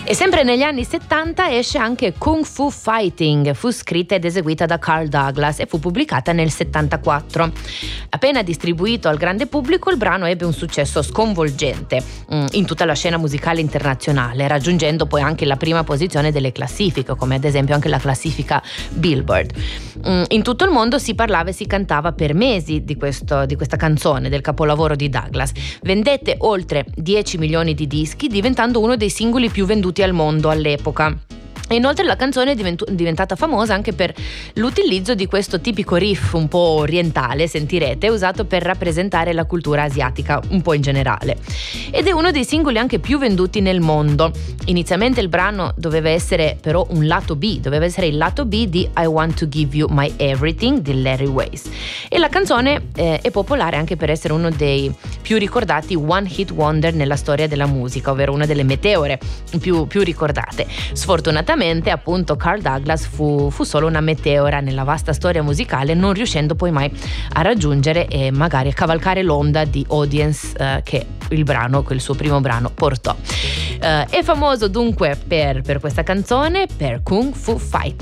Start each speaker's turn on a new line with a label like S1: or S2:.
S1: E sempre negli anni 70 esce anche Kung Fu Fighting, fu scritta ed eseguita da Carl Douglas e fu pubblicata nel 74. Appena distribuito al grande pubblico, il brano ebbe un successo sconvolgente in tutta la scena musicale internazionale, raggiungendo poi anche la prima posizione delle classifiche, come ad esempio anche la classifica Billboard. In tutto il mondo si parlava e si cantava per mesi di questa canzone, del capolavoro di Douglas. Vendette oltre 10 milioni di dischi, diventando uno dei singoli più venduti al mondo all'epoca. E inoltre la canzone è diventata famosa anche per l'utilizzo di questo tipico riff un po' orientale, sentirete, usato per rappresentare la cultura asiatica un po' in generale. Ed è uno dei singoli anche più venduti nel mondo. Inizialmente il brano doveva essere però un lato B, doveva essere il lato B di I Want to Give You My Everything di Larry Weiss. E la canzone è popolare anche per essere uno dei più ricordati one hit wonder nella storia della musica, ovvero una delle meteore più ricordate. Sfortunatamente appunto Carl Douglas fu solo una meteora nella vasta storia musicale, non riuscendo poi mai a raggiungere e magari a cavalcare l'onda di audience che il suo primo brano portò. È famoso dunque per questa canzone, per Kung Fu Fight.